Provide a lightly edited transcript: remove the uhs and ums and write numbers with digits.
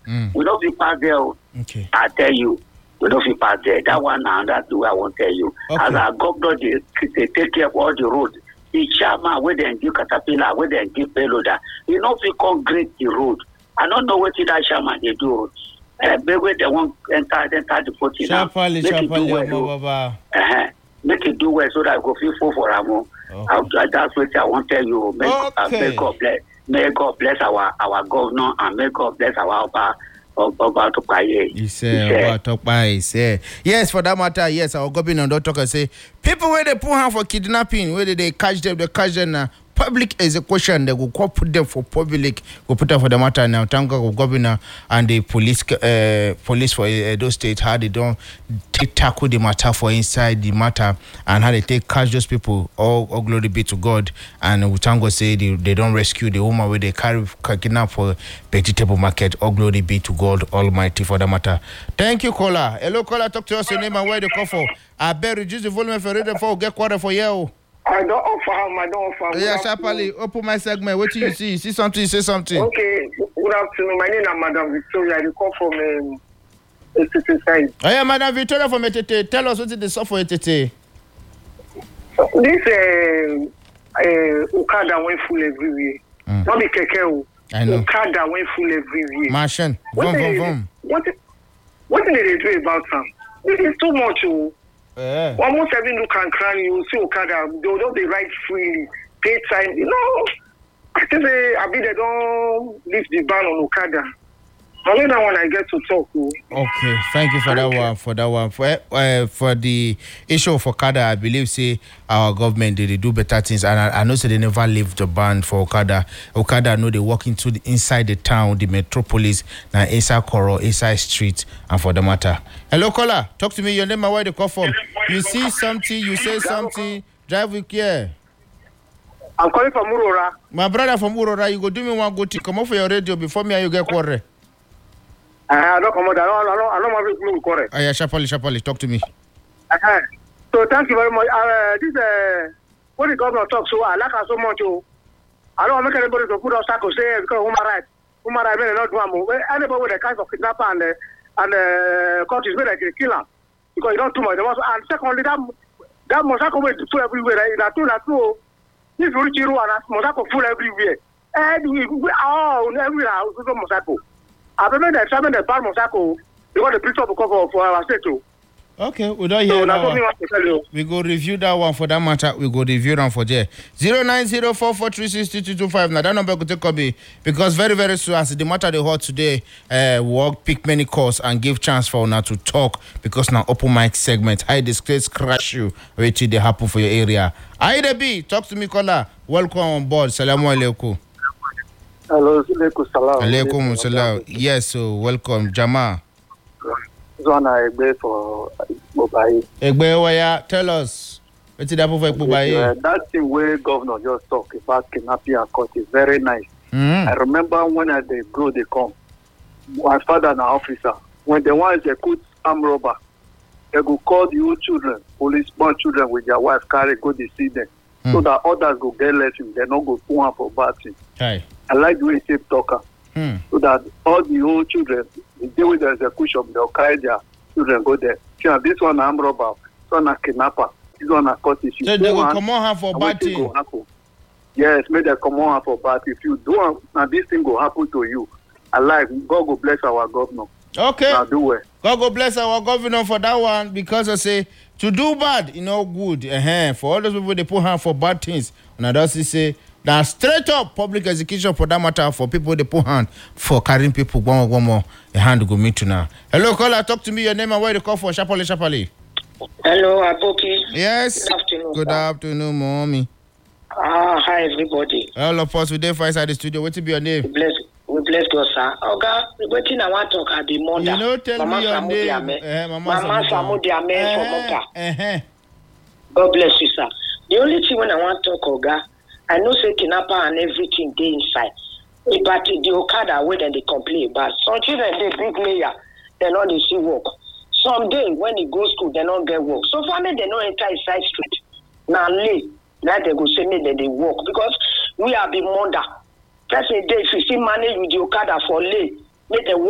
We don't be pass there. Okay. I tell you. We don't be pass there. That one now, that's the way I want to tell you. Okay. As our governor, they take care of all the roads. The chairman, where they give caterpillar, where they give payloader, you know, we concrete the road. I don't know what that chairman they do. Maybe they won't enter the 40 now. Sharply, make it do well so that I go feel full for Amo. That's what I want to tell you. May God bless our governor and may God bless our Oba Topaye. He said, yes, for that matter, yes, our governor don't talk and say, people where they put hand for kidnapping, where they catch them, public execution, they will put them for public, will put them for the matter now. Thank God, governor and the police for those states, how they don't tackle the matter for inside the matter and how they catch those people. All glory be to God. And we thank God say they don't rescue the woman where they kidnap for vegetable market. All glory be to God Almighty for the matter. Thank you, caller. Hello, caller. Talk to us your name and where they call for. I better reduce the volume for radio for get quarter for you. I don't offer. Yeah, Sharply, open my segment. What do you see? See something, say something. Okay, good afternoon. My name is Madam Victoria. I call from Etete side. Oh, yeah, Madam Victoria from Etete. Tell us what is the soft for Etete. This Okada went full everywhere. Not be keke. I know. Okada went full everywhere. Martian, vom. What did they do about them? This is too much. Almost every nook and cranny, you see Okada, they don't they ride freely, pay time. You know, I think they don't lift the ban on Okada. Only that one I get to talk to. Okay, thank you for that one. For the issue of Okada, I believe say our government they do better things, and I know say they never lift the ban for Okada. Okada know they walk into inside the town, the metropolis, now inside Koro, inside street, and for the matter. Hello, caller, talk to me. Your name and where they call from. You see something, you say something. Drive with care. I'm calling from Urora. My brother from Urora, you go do me one good thing. Come off your radio before me and you get quarrel. I don't come out. I don't want to correct. Yeah, Sharply, talk to me. So thank you very much. This when the governor talks, so I like her so much. I don't want to make anybody to put us back or say because human rights may not do more. Anybody with the kinds of kidnapper and countries where they can kill them because you don't too much. And secondly, that Mosako way to full everywhere. That's true. If you reach Iru and Mosako full everywhere, everywhere Mosako. I remember the time the bar Mosako, you got the picture for our state too. Okay, we don't hear that one. We go review that one for that matter. We go review that for there. 09044362225. Now that number could take me because very, very soon as the matter they heard today, we'll pick many calls and give chance for now to talk because now open mic segment. I disgrace crash you wait till they happen for your area. Aida B, talk to me, caller. Welcome on board. Salamu alaikum. Hello, salam. Alaikum salam. Yes, so welcome, Jama. Zona Egbe for Bobayi. Egbe Waya, tell us. What's it happen for Bobayi? That thing where governor just talk about kidnapping and court is very nice. I remember when they go, they come. My father and officer, when they want to execute armed robber, they go call the old children, policeman children with their wife, carry, go to see them. So that others go get lesson, they not go put one for bad thing. Hey. I like the way he said talker. So that all the old children, they deal with the execution, they'll carry their children go there. See, this one armed robber, this one a kidnapper, this one a court issue. So they will come on for bad thing. Yes, may they come on for bad. If you do, now this thing will happen to you. I like, God will bless our governor. Okay. Now do it. God will bless our governor for that one because I say, to do bad, good. For all those people, they put hand for bad things. Now that's say, now straight up public execution for that matter for people they put hand for carrying people one more a hand go meet to now. Hello, caller, talk to me. Your name and where you call for. Sharply. Hello, Aboki. Yes. Good afternoon. Good afternoon, mommy. Hi everybody. All of us today for inside the studio. What to be your name? We bless God, sir. Oga, waiting I want to talk at the mother. You know, tell Mama me your name. Mama Samudia for Moka. God bless you, sir. The only thing when I want to talk, Oga, I know say kidnapper and everything they inside. But the Okada where then they complain about. Some children they big layer, they not they see work. Some day when they go school, they don't get work. So for me, they don't enter inside street. Now lay, now they go say me that they work because we are the mother. That's a day if you see manage with the Okada for lay, make them